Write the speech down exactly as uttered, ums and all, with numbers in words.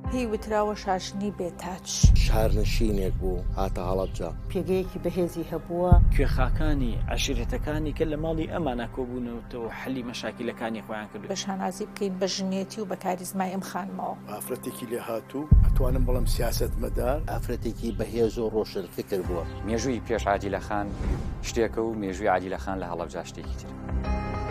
پێی وتراوە شاشنی بێتاچ شارنشینێک بوو هاتە هەڵەبجە پێگەیەکی بەهێزی هەبووە کوێخاکانی عەشیرەتەکانی کە لە ماڵی ئەمانە کۆبوونەوەتەوە حەلی مەشاکیلەکانی خۆیان کرد بە شانازی بکەین بە ژنێتی و بە کاریزمای ئەم خانمەوە ئافرەتێکی لێ هاتوو ئەتوانم بەڵام سیاسەتمەدار ئافرەتێکی بەهێز و ڕۆشنفکر بووە مێژووی پێش عادیلە خان شتێکە و مێژووی عادیلە خان لە هەڵەبجە شتێکی تر